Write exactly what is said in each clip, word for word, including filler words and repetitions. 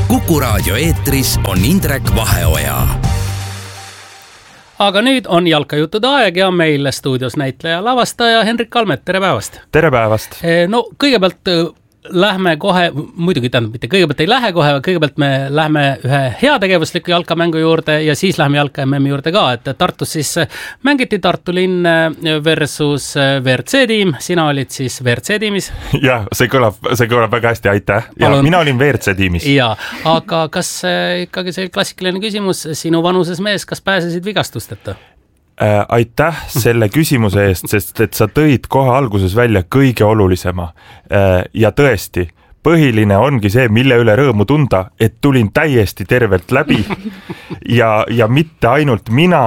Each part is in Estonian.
Kuku Raadio eetris on Indrek Vaheoja. Aga nüüd on jalkajuttude aeg ja meil stuudios näitleja lavastaja Henrik Kalmet. Tere päevast! Tere päevast! No kõigepealt lähme kohe, muidugi tähendab, mitte kõigepealt ei lähe kohe, kõigepealt me lähme ühe heategevusliku jalkamängu juurde ja siis lähme jalka M M-i juurde ka, et Tartus siis mängiti Tartu linn versus V R C tiim, sina olid siis V R C tiimis. Jah, see kõlab, see kõlab väga hästi, aitäh. Ja Palun. Mina olin V R C tiimis. Ja, aga kas ikkagi see klassikaline küsimus, sinu vanuses mees, kas pääsesid vigastusteta? Äh, aitäh selle küsimuse eest, sest et sa tõid kohe alguses välja kõige olulisema. Äh, ja tõesti, põhiline ongi see, mille üle rõõmu tunda, et tulin täiesti tervelt läbi ja, ja mitte ainult mina,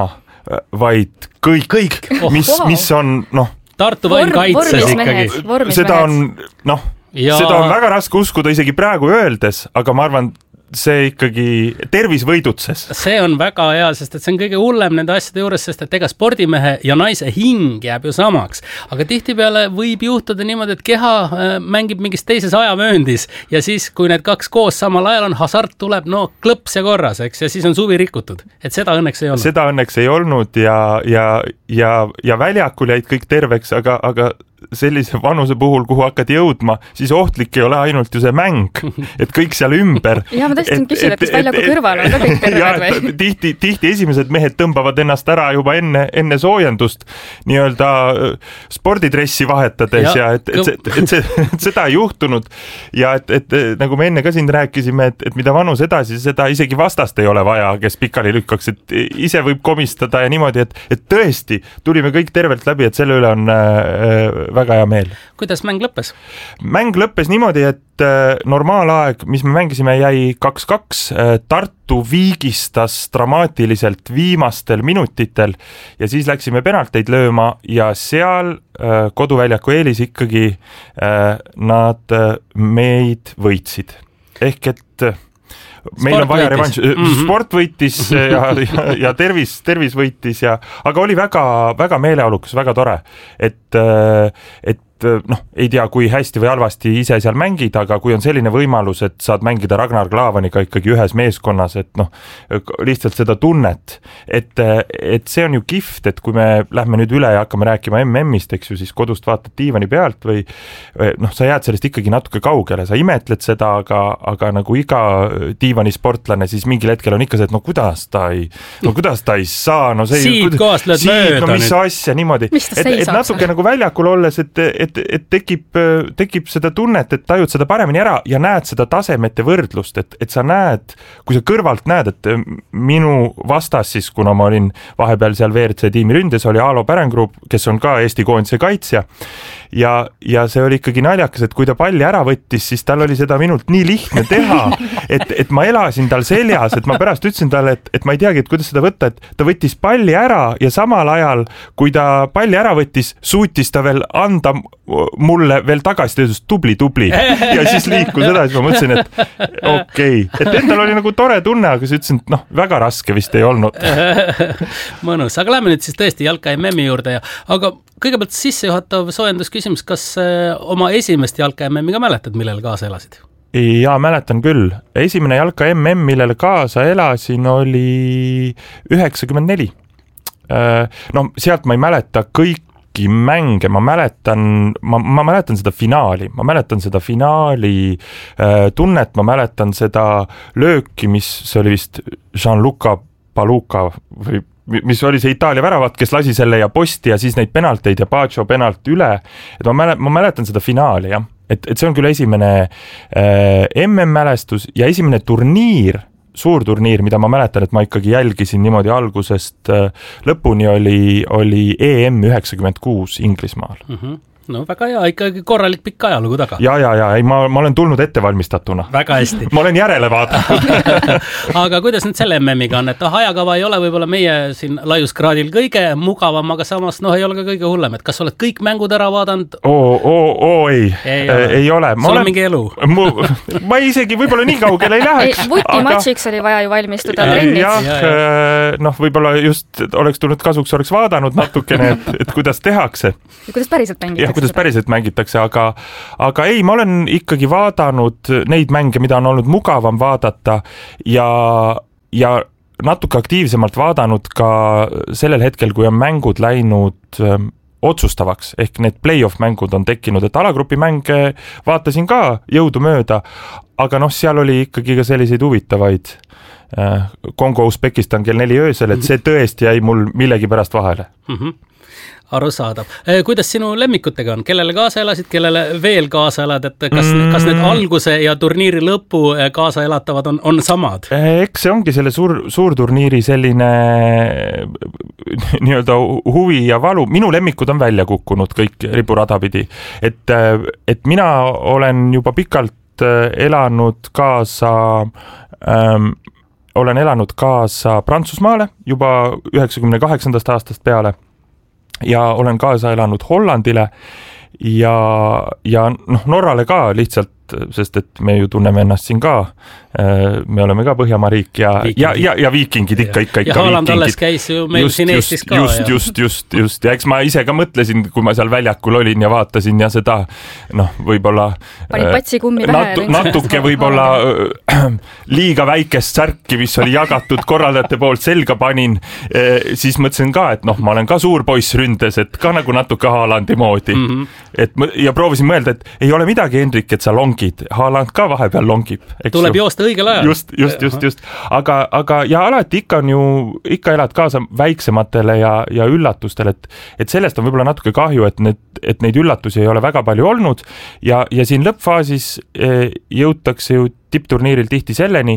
vaid kõik, kõik. Mis, oh, wow. mis on, noh, Tartu vaim kaitses ikkagi. Seda on, noh, ja... seda on väga raske uskuda isegi praegu öeldes, aga ma arvan, see ikkagi tervis võidutses. See on väga hea, sest et see on kõige hullem nende asjade juures, sest et ega spordimehe ja naise hing jääb ju samaks. Aga tihtipeale võib juhtuda niimoodi, et keha mängib mingis teises ajamööndis ja siis, kui need kaks koos samal ajal on, hasart tuleb, no klõps ja korras, eks, ja siis on suvi rikutud. Et seda õnneks ei olnud. Seda õnneks ei olnud ja, ja, ja, ja väljakul jäid kõik terveks, aga, aga sellise vanuse puhul, kuhu hakkad jõudma, siis ohtlik ei ole ainult ju see mäng, et kõik seal ümber. Ja ma tõstin küsida, et kas väljaku kõrval on ka kõik terved või? Tihti, tihti esimesed mehed tõmbavad ennast ära juba enne, enne soojendust nii-öelda spordidressi vahetades ja, ja et, et, et, et, see, et seda ei juhtunud ja et, et nagu me enne ka siin rääkisime, et, et mida vanus edasi, seda isegi vastast ei ole vaja, kes pikali lükkaks, et ise võib komistada ja niimoodi, et, et tõesti tulime kõik tervelt läbi, et selle üle on äh, väga hea meel. Kuidas mäng lõppes? Mäng lõppes niimoodi, et normaalaeg, mis me mängisime, jäi kaks kaks. Tartu viigistas dramaatiliselt viimastel minutitel ja siis läksime penalteid lööma ja seal koduväljaku eelis ikkagi nad meid võitsid. Ehk et meil sport on vaja revanš. Mm-hmm. Sport võitis ja, ja, ja tervis, tervis võitis, ja, aga oli väga, väga meeleolukas, väga tore, et, et noh, ei tea, kui hästi või halvasti ise seal mängid, aga kui on selline võimalus, et saad mängida Ragnar Klavaniga ikkagi ühes meeskonnas, et noh, lihtsalt seda tunnet, et, et see on ju kift, et kui me lähme nüüd üle ja hakkame rääkima M M-ist, eks ju, siis kodust vaatad diivani pealt või noh, sa jääd sellest ikkagi natuke kaugele, sa imetled seda, aga, aga nagu iga diivanisportlane, siis mingil hetkel on ikka see, et no kuidas ta ei, no kuidas ta ei saa, no see siit kudas, kohast lööd mööda. No mis asja niimoodi, et, et natuke nagu väljakul olles, et, et Et, et tekib, tekib seda tunnet, et tajud seda paremini ära ja näed seda tasemete võrdlust, et, et sa näed, kui sa kõrvalt näed, et minu vastas siis, kuna ma olin vahepeal seal V R C tiimi ründes, oli Aalo Pärengrup, kes on ka Eesti koondise kaitsja ja, ja see oli ikkagi naljakas, et kui ta palli ära võttis, siis tal oli seda minult nii lihtne teha, et, et ma elasin tal seljas, et ma pärast ütlesin talle, et, et ma ei teagi, et kuidas seda võtta, et ta võttis palli ära ja samal ajal, kui ta palli ära võttis, suutis ta veel anda mulle veel tagasi töödust tubli, tubli ja siis liikus edasi, ma mõtlesin, et okei, okay. Et endal oli nagu tore tunne, aga siis ütlesin, et noh, väga raske vist ei olnud. Mõnus, aga lähme nüüd siis tõesti jalka M M-i juurde ja, aga kõigepealt sissejuhatav soojendusküsimus, kas oma esimest jalka M M-i ka mäletad, millele kaasa elasid? Ja mäletan küll, esimene jalka M M, millele kaasa elasin, oli üheksakümmend neli. No sealt ma ei mäleta kõik mänge, ma mäletan, ma, ma mäletan seda finaali, ma mäletan seda finaali äh, tunnet, ma mäletan seda lööki, mis see oli vist Gianluca Paluca või mis oli see Itaalia väravat, kes lasi selle ja posti ja siis neid penalteid ja Baggio penalt üle, et ma mäletan, ma mäletan seda finaali, jah, et, et see on küll esimene äh, M M-mälestus ja esimene turniir, suur turniir, mida ma mäletan, et ma ikkagi jälgisin niimoodi algusest lõpuni, oli, oli E M üheksakümmend kuus Inglismaal. Mm-hmm. No väga hea, ikkagi korralik pikk ajalugu taga. Ja, ja, ja, ei, ma, ma olen tulnud ettevalmistatuna. Väga hästi. Ma olen järele vaadanud. Aga kuidas nüüd selle M M-iga on, et ajakava ei ole võib-olla meie siin laiuskraadil kõige mugavam, aga samas noh, ei ole ka kõige hullem, et kas oled kõik mängud ära vaadanud? Oo, oo, oo, ei. Ei ole. Ei ole. Sul on mingi elu? Mu, ma isegi võib-olla nii kaugele ei läheks. Vuti aga... matsiks oli vaja ju valmistuda trennid. Jah, ja, ja. noh, võib-olla just oleks tulnud kasuks, oleks vaadanud natukene, et, et kuidas tehakse. Ja kuidas päriselt mängida? kuidas päriselt mängitakse, aga, aga ei, ma olen ikkagi vaadanud neid mänge, mida on olnud mugavam vaadata ja, ja natuke aktiivsemalt vaadanud ka sellel hetkel, kui on mängud läinud otsustavaks, ehk need play-off mängud on tekkinud, et alagrupi mänge vaatasin ka jõudumööda, aga noh, seal oli ikkagi ka selliseid huvitavaid äh, Kongo-Usbekistan kell neli öösel, et see tõesti jäi mul millegi pärast vahele. Mm-hmm. Arusaadav. Kuidas sinu lemmikutega on? Kellele kaasa elasid, kellele veel kaasa elad, et kas, mm. kas need alguse ja turniiri lõpu kaasa elatavad on, on samad? Eks see ongi selle suur, suur turniiri selline nii-öelda huvi ja valu. Minu lemmikud on välja kukkunud kõik riburada pidi. Et, et mina olen juba pikalt elanud kaasa ähm, olen elanud kaasa Prantsusmaale juba üheksakümne kaheksandast aastast peale. Ja olen kaasa elanud Hollandile ja, ja noh, Norrale ka lihtsalt, sest et me ju tunneme ennast siin ka, me oleme ka Põhjamaa riik ja, ja, ja, ja viikingid ikka, ikka, ikka. Ja Holland alles käis ju meil just, siin Eestis ka. Just, just, just, just, ja eks ma ise ka mõtlesin, kui ma seal väljakul olin ja vaatasin ja seda, noh, võib-olla pani patsi kummi natu, natuke võib-olla liiga väikest särki, mis oli jagatud korraldajate poolt selga panin, siis mõtlesin ka, et noh, ma olen ka suur poiss ründes, et ka nagu natuke Haalandi moodi. Mm-hmm. Et, ja proovisin mõelda, et ei ole midagi, Hendrik, et sa longid. Haaland ka vahepeal longib. Tuleb joosta õigel ajal. Just, just, just, just. Aga, aga ja alati ikka on ju, ikka elad kaasa väiksematele ja, ja üllatustele, et, et sellest on võib-olla natuke kahju, et, need, et neid üllatusi ei ole väga palju olnud ja, ja siin lõppfaasis jõutakse ju tippturniiril tihti selleni,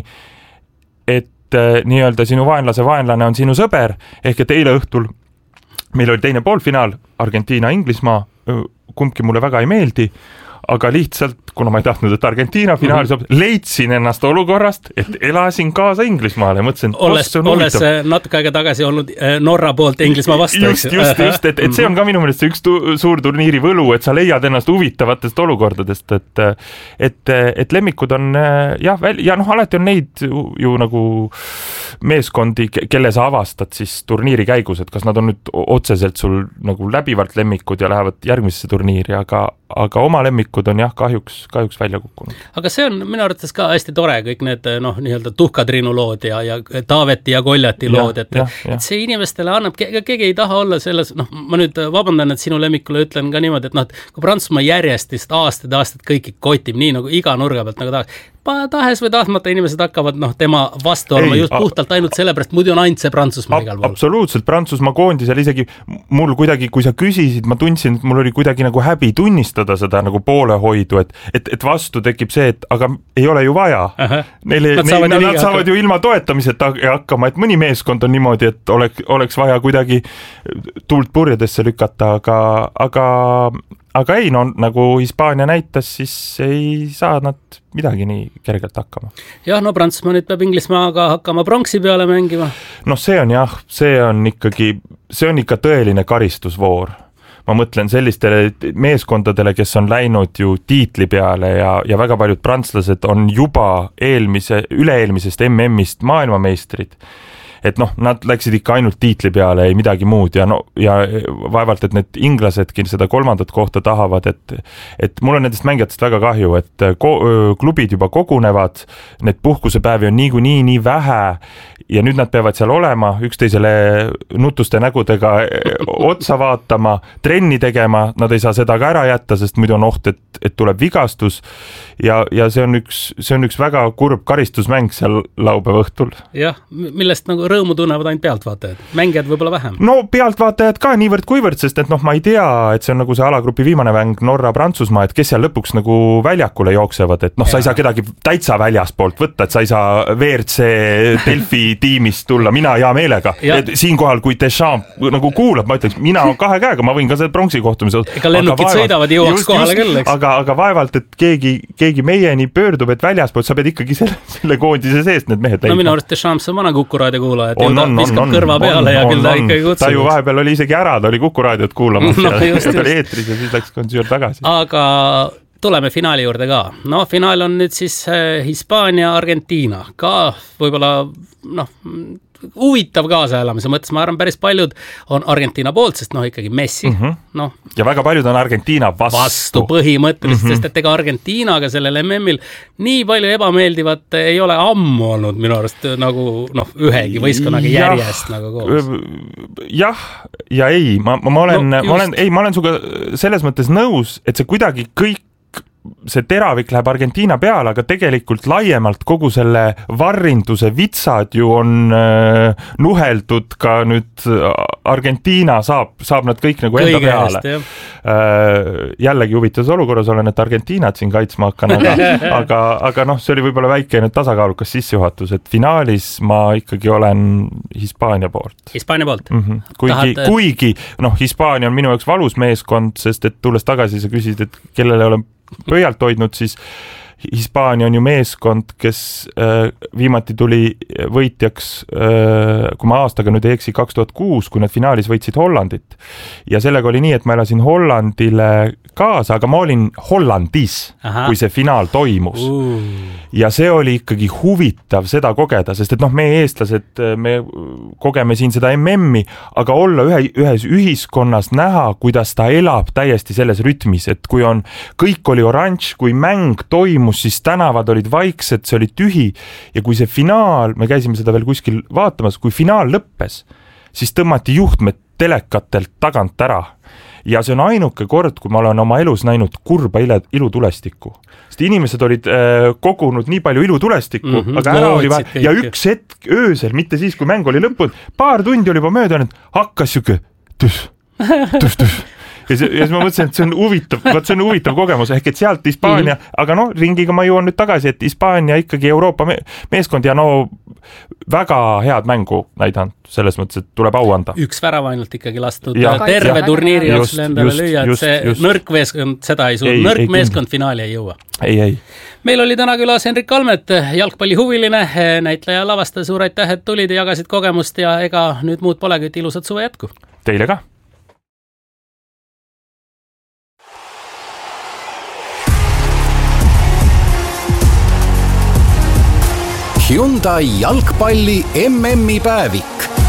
et nii-öelda sinu vaenlase vaenlane on sinu sõber, ehk et eile õhtul meil oli teine poolfinaal, Argentiina-Inglismaa, kumbki mulle väga ei meeldi, aga lihtsalt, kuna ma ei tahtnud, et Argentiina finaalis mm -hmm. leidsin ennast olukorrast, et elasin kaasa Inglismaale. Mõtlesin, olles, olles natuke aega tagasi olnud Norra poolt Inglismaa vastu. Just, just, just, et, et see on ka minu meelest üks tu, suur turniiri võlu, et sa leiad ennast huvitavatest olukordadest, et, et, et lemmikud on jah, ja noh, alati on neid ju, ju nagu meeskondi, kelle sa avastad siis turniiri käigus, et kas nad on nüüd otseselt sul nagu läbivalt lemmikud ja lähevad järgmisesse turniiri, aga, aga oma lemmikud on jah, kahjuks, kahjuks välja kukkunud. Aga see on minu arvates ka hästi tore, kõik need noh, nii-öelda Tuhkatriinu lood ja, ja Taaveti ja Koljati lood, et, ja, ja. et see inimestele annab, keegi ei taha olla selles, noh, ma nüüd vabandan, et sinu lemmikule ütlen ka niimoodi, et noh, kui Prantsusmaa järjestist aastad ja aastad kõiki kotib nii nagu iga nurga pealt nagu tahaks, tahes või tahtmata inimesed hakkavad noh, tema vastu olema just puhtalt ainult sellepärast, muidu on ainult see Prantsusmaa igal pool. Absoluutselt, Prantsusmaa koondisel isegi mul kuidagi, kui sa küsisid, ma tundsin, et mul oli kuidagi nagu häbi tunnistada seda nagu poolehoidu, et, et, et vastu tekib see, et aga ei ole ju vaja. Neile, nad, saavad, neil, nad saavad ju ilma toetamiseta hakkama, et mõni meeskond on niimoodi, et oleks, oleks vaja kuidagi tuult purjedesse lükata, aga, aga aga ei, no nagu Hispaania näitas, siis ei saa nad midagi nii kergelt hakkama. Jah, no Prantsusmaa nüüd peab Inglismaaga hakkama pronksi peale mängima. No see on jah, see on ikkagi, see on ikka tõeline karistusvoor. Ma mõtlen sellistele meeskondadele, kes on läinud ju tiitli peale ja, ja väga paljud prantslased on juba eelmise, üle-eelmisest M M-ist maailmameistrid. Et noh, nad läksid ikka ainult tiitli peale, ei midagi muud ja, no, ja vaevalt, et need inglasedki seda kolmandat kohta tahavad, et, et mul on nendest mängijatest väga kahju, et ko- klubid juba kogunevad, need puhkusepäevi on niikuinii nii vähe ja nüüd nad peavad seal olema, üksteisele nutuste nägudega otsa vaatama, trenni tegema, nad ei saa seda ka ära jätta, sest muidu on oht, et, et tuleb vigastus ja, ja see on üks, see on üks väga kurb karistusmäng seal laupäeva õhtul. Jah, millest nagu rõõmu tunnevad ainult pealtvaatajad, mängijad võib-olla vähem. No pealtvaatajad ka niivõrd kuivõrd, sest et noh, ma ei tea, et see on nagu see alagrupi viimane mäng Norra-Prantsusmaa, et kes seal lõpuks nagu väljakule jooksevad, et noh, sa ei saa kedagi täitsa väljaspoolt võtta, et sa ei saa V R C Delfi tiimist tulla, mina hea meelega. Siinkohal, kui Deschamps nagu kuulab, ma ütleks, mina kahe käega, ma võin ka selle pronksi kohtumise. Ega lennukid vaevalt, sõidavad jõuaks kohale küll, eks. Aga, aga vaevalt, et keegi, keegi meieni pöördub, et väljaspoolt sa pead ikkagi selle, selle koondise seest need mehed leidma. No minu arust Deschamps on vana Kukuraadio kuula, et on, on, viskab on, kõrva peale on, ja küll ta ikkagi kutsub. Ta ju vahepeal oli isegi ära, ta oli Kukuraadiot kuulamas no, ja ta oli eetris ja siis läks kontsert tagasi. Aga tuleme finaali juurde ka. No finaal on nüüd siis Hispaania, Argentiina. Ka võib-olla, noh, huvitav kaasaelamise mõttes, ma arvan, päris paljud on Argentiina poolt, sest noh, ikkagi Messi, mm -hmm. noh. Ja väga paljud on Argentiina vastu. Vastu põhimõtteliselt, mm -hmm. sest et ega Argentiinaga sellel M M-il nii palju ebameeldivat ei ole ammu olnud minu arust nagu noh, ühegi võistkonnaga järjest nagu koos. Jah ja ei, ma, ma olen, no, ma olen, ei, ma olen suga selles mõttes nõus, et see kuidagi kõik see teravik läheb Argentiina peale, aga tegelikult laiemalt kogu selle varrinduse vitsad ju on äh, nuheldud ka nüüd Argentiina saab, saab nad kõik nagu enda peale. Äh, jällegi huvitavas olukorras olen, et Argentiinat siin kaitsma hakkan, aga, aga, aga noh, see oli võib-olla väike nüüd tasakaalukas sissejuhatus, et finaalis ma ikkagi olen Hispaania poolt. Hispaania poolt? Mm -hmm. Kuigi, Tahad... kuigi noh, Hispaania on minu jaoks valus meeskond, sest et tulles tagasi sa küsisid, et kellele olen pöialt hoidnud, siis Hispaania on ju meeskond, kes äh, viimati tuli võitjaks, äh, kui ma aastaga nüüd ei eksi, kaks tuhat kuus, kui nad finaalis võitsid Hollandit. Ja sellega oli nii, et ma elasin Hollandile kaasa, aga ma olin Hollandis, Aha. kui see finaal toimus. Uh. Ja see oli ikkagi huvitav seda kogeda, sest et noh, me eestlased, me kogeme siin seda M M-i, aga olla ühe, ühes ühiskonnas näha, kuidas ta elab täiesti selles rütmis, et kui on, kõik oli oranž, kui mäng toimus, siis tänavad olid vaiksed, see oli tühi ja kui see finaal, me käisime seda veel kuskil vaatamas, kui finaal lõppes, siis tõmmati juhtmed telekatelt tagant ära. Ja see on ainuke kord, kui ma olen oma elus näinud kurba ilutulestikku. Sest inimesed olid äh, kogunud nii palju ilutulestikku, mm -hmm. aga ära no, oli vaja. Ja üks hetk öösel, mitte siis, kui mäng oli lõppunud, paar tundi oli juba mööda, hakkas siuke tüs, tüs, tüs. Ja, see, ja siis ma mõtlesin, et see on huvitav, vaat see on huvitav kogemus, ehk et sealt Hispaania, mm -hmm. aga no ringiga ma jõuan nüüd tagasi, et Hispaania ikkagi Euroopa me meeskond ja no väga head mängu näidanud, selles mõttes, et tuleb au anda. Üks värav ainult ikkagi lastud ja, terve ja, turniiri jooksul endale just, lüüa, et just, see just. nõrk meeskond seda ei suud, nõrk ei, meeskond finaali ei jõua. Ei, ei. Meil oli täna külas Henrik Almet, jalgpallihuviline, näitleja lavastaja, suur aitäh, et tulid ja jagasid kogemust ja ega nüüd muud polegi, et ilusat suve jätku. Teile ka. Hyundai jalgpalli M M-i päevik.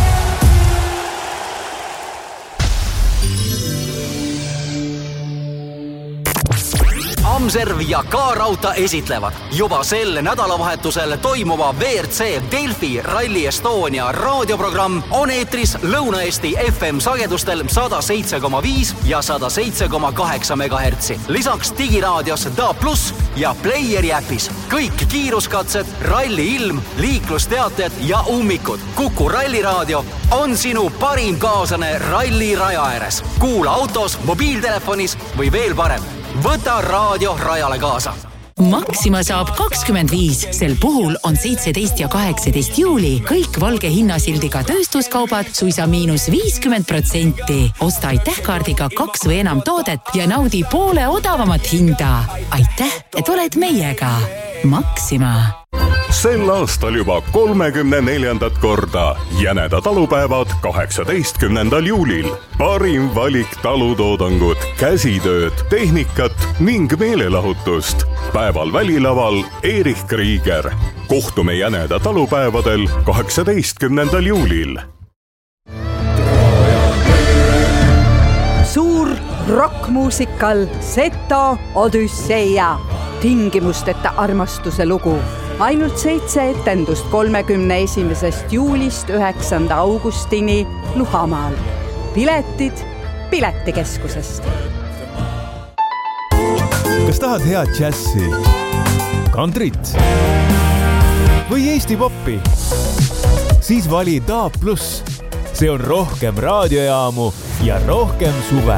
Amserv ja K-Rauta esitlevad juba sel nädalavahetusel toimuva V R C Delfi Rally Estonia raadioprogramm on eetris Lõuna-Eesti F M sagedustel sada seitse koma viis ja sada seitse koma kaheksa megahertsi. Lisaks digiraadios D A plus ja Playeri äpis. Kõik kiiruskatsed, ralli ilm, liiklusteated ja ummikud. Kuku ralliraadio on sinu parim kaaslane ralli raja ääres. Kuula autos, mobiiltelefonis või veel parem. Võta raadio rajale kaasa. Maxima saab kakskümmend viis. Sel puhul on seitseteist ja kaheksateist juuli kõik valge hinnasildiga tööstuskaubad suisa miinus viiskümmend protsenti. Osta aitähkaardiga kaks või enam toodet ja naudi poole odavamat hinda. Aitäh, et oled meiega. Maxima. Sel aastal juba kolmekümne neljandat korda Jäneda talupäevad kaheksateistkümnendal juulil. Parim valik talutoodangut, käsitööd, tehnikat ning meelelahutust. Päeval välilaval Erich Krieger. Kohtume Jäneda talupäevadel kaheksateistkümnendal juulil. Suur rockmuusikal Seto Odüsseia. Tingimusteta armastuse lugu. Ainult seitse etendust kolmekümne esimesest juulist üheksanda augustini Luhamaal. Piletid Piletikeskusest. Kas tahad head džässi, kantrit või Eesti poppi? Siis vali D A plus. See on rohkem raadiojaamu ja rohkem suve.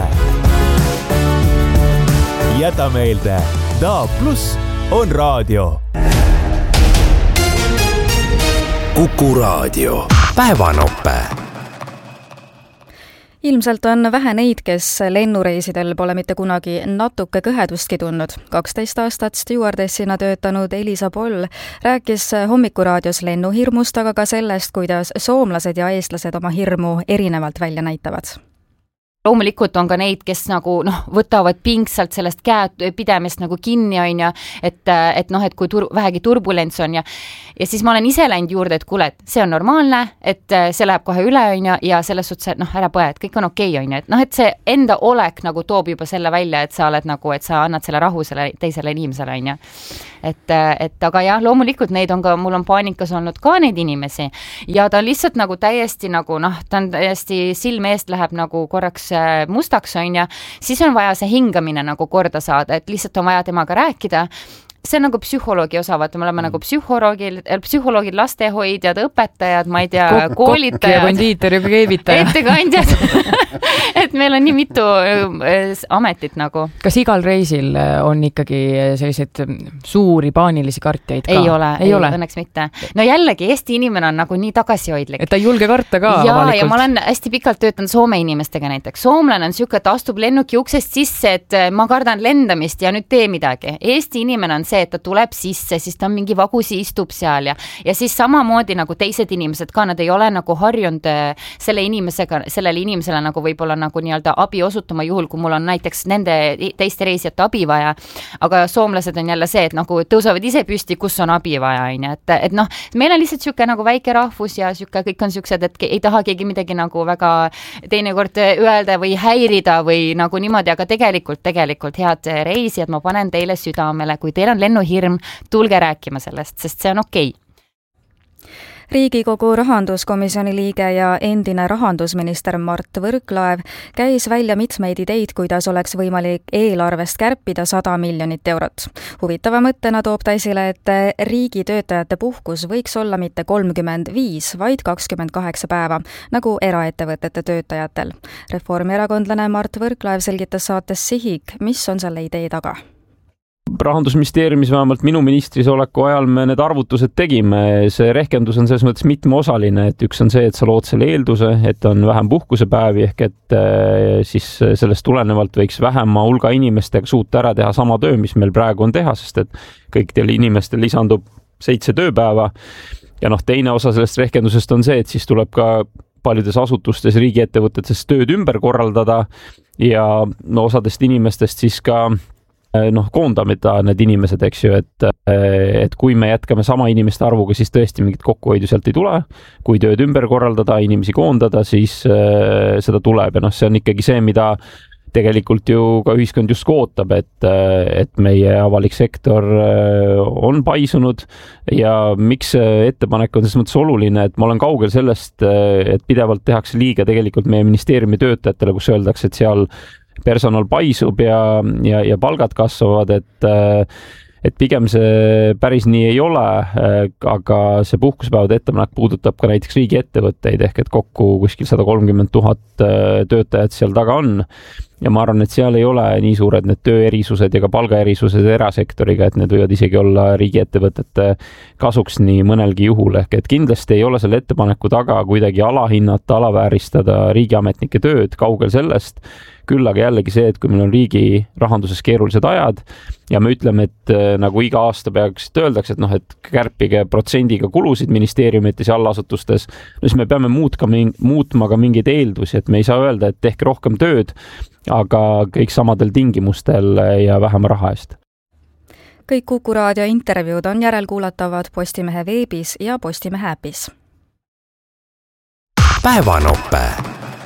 Jäta meelde, D A plus on raadio. Kuku raadio. Päevanope. Ilmselt on vähe neid, kes lennureisidel pole mitte kunagi natuke kõhedustki tundnud. kaksteist aastat stewardessina töötanud Elisa Poll rääkis Hommikuraadios lennuhirmust, aga ka sellest, kuidas soomlased ja eestlased oma hirmu erinevalt välja näitavad. loomulikult on ka neid, kes nagu noh, võtavad pingsalt sellest käed pidemist nagu kinni on ja et, et noh, et kui tur, vähegi turbulents on ja ja siis ma olen ise läinud juurde, et kuule, et see on normaalne, et see läheb kohe üle on ja, ja selles suhtes, et noh, ära põe, et kõik on okei okay, on ja et noh, et see enda olek nagu toob juba selle välja, et sa oled nagu, et sa annad selle rahu selle teisele inimesele on ja et, et aga jah, loomulikult neid on ka, mul on paanikas olnud ka neid inimesi ja ta on lihtsalt nagu täiesti nagu noh, ta on täiesti silme eest läheb nagu korraks mustaks on ja siis on vaja see hingamine nagu korda saada, et lihtsalt on vaja temaga rääkida. See on nagu psühholoogi osa, vaata, me oleme nagu psühholoogid, psühholoogid, lastehoidjad, õpetajad, ma ei tea, Kok koolitajad. Kokk ja kondiiter ja keevitaja. Ettekandjad. et meil on nii mitu ametit nagu. Kas igal reisil on ikkagi selliseid suuri paanilisi kartjaid ka? Ei ole, ei, ei ole. Õnneks mitte. No jällegi, Eesti inimene on nagu nii tagasihoidlik. Et ta ei julge karta ka ja, avalikult. Ja ma olen hästi pikalt töötanud Soome inimestega näiteks. Soomlane on siuke, et astub lennuki uksest sisse, et ma kardan lendamist ja nüüd tee midagi. Eesti inimene on see, et ta tuleb sisse, siis ta on mingi vagusi istub seal ja, ja siis samamoodi nagu teised inimesed ka, nad ei ole nagu harjunud selle inimesega, sellele inimesele nagu võib-olla nagu nii-öelda abi osutama juhul, kui mul on näiteks nende teiste reisijate abi vaja, aga soomlased on jälle see, et nagu tõusevad ise püsti, kus on abi vaja, on, et, et noh, meil on lihtsalt siuke nagu väike rahvus ja siuke, kõik on siuksed, et ei taha keegi midagi nagu väga teinekord öelda või häirida või nagu niimoodi, aga tegelikult, tegelikult head reisijad, ma panen teile südamele, kui teil on lennuhirm, tulge rääkima sellest, sest see on okei. Riigikogu rahanduskomisjoni liige ja endine rahandusminister Mart Võrklaev käis välja mitmeid ideid, kuidas oleks võimalik eelarvest kärpida sada miljonit eurot. Huvitava mõttena toob ta esile, et riigitöötajate puhkus võiks olla mitte kolmkümmend viis, vaid kakskümmend kaheksa päeva, nagu eraettevõtete töötajatel. Reformierakondlane Mart Võrklaev selgitas saates Sihik, mis on selle idee taga. Rahandusministeeriumis vähemalt minu ministris oleku ajal me need arvutused tegime. See rehkendus on selles mõttes mitmeosaline, et üks on see, et sa lood selle eelduse, et on vähem puhkusepäevi ehk et siis sellest tulenevalt võiks vähema hulga inimestega suuta ära teha sama töö, mis meil praegu on teha, sest et kõikidel inimestel lisandub seitse tööpäeva ja noh, teine osa sellest rehkendusest on see, et siis tuleb ka paljudes asutustes, riigiettevõtetes tööd ümber korraldada ja no, osadest inimestest siis ka noh, koondamida need inimesed, eks ju, et, et kui me jätkame sama inimeste arvuga, siis tõesti mingit kokkuhoidu sealt ei tule. Kui tööd ümber korraldada, inimesi koondada, siis äh, seda tuleb ja noh, see on ikkagi see, mida tegelikult ju ka ühiskond just ootab, et, et meie avalik sektor on paisunud ja miks see ettepanek on selles mõttes oluline, et ma olen kaugel sellest, et pidevalt tehakse liiga tegelikult meie ministeeriumi töötajatele, kus öeldakse, et seal personal paisub ja, ja, ja palgad kasvavad, et, et pigem see päris nii ei ole, aga see puhkusepäevade ettepanek puudutab ka näiteks riigiettevõtteid ehk et kokku kuskil sada kolmkümmend tuhat töötajat seal taga on. Ja ma arvan, et seal ei ole nii suured need tööerisused ja ka palgaerisused erasektoriga, et need võivad isegi olla riigiettevõtete kasuks nii mõnelgi juhul. Ehk et kindlasti ei ole selle ettepaneku taga kuidagi alahinnata, alavääristada riigiametnike tööd, kaugel sellest. Küll aga jällegi see, et kui meil on riigi rahanduses keerulised ajad ja me ütleme, et nagu iga aasta peaks öeldakse, et noh, et kärpige protsendiga kulusid ministeeriumites ja allasutustes, no siis me peame muutma, muutma ka mingeid eeldusi, et me ei saa öelda, et tehke rohkem tööd, aga kõik samadel tingimustel ja vähema raha eest. Kõik Kuku raadio intervjuud on järelkuulatavad Postimehe veebis ja Postimehe äpis. Päevanope.